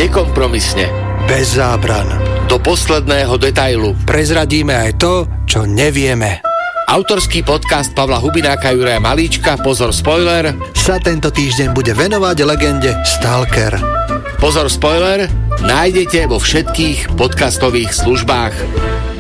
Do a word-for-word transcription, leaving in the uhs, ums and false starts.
Nekompromisne. Bez zábran. Do posledného detailu. Prezradíme aj to, čo nevieme. Autorský podcast Pavla Hubináka a Juraja Malíčka, pozor spoiler, sa tento týždeň bude venovať legende Stalker. Pozor spoiler, nájdete vo všetkých podcastových službách.